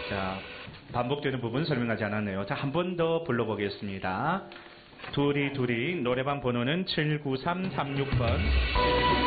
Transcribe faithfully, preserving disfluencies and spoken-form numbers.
자, 반복되는 부분 설명하지 않았네요. 자, 한 번 더 불러보겠습니다. 둘이 둘이 노래방 번호는 칠구삼 삼육 번.